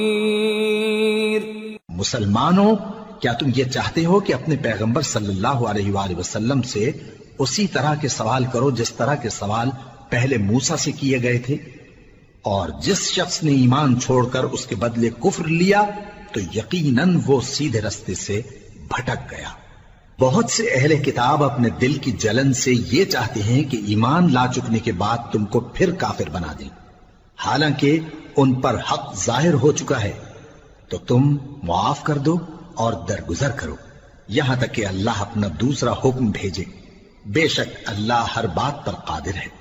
मुसलमानों, क्या तुम ये चाहते हो कि अपने पैगंबर सल्लल्लाहु अलैहि वसल्लम से उसी तरह के सवाल करो जिस तरह के सवाल पहले मूसा से किए गए थे? और जिस शख्स ने ईमान छोड़कर उसके बदले कुफ्र लिया तो यकीनन वो सीधे रास्ते से भटक गया। बहुत से अहले किताब अपने दिल की जलन से ये चाहते हैं कि ईमान ला चुकने के बाद तुमको फिर काफिर बना दें, हालांकि उन पर हक जाहिर हो चुका है। तो तुम मुआफ कर दो और दरगुजर करो यहां तक कि अल्लाह अपना दूसरा हुक्म भेजे। बेशक अल्लाह हर बात पर कादिर है।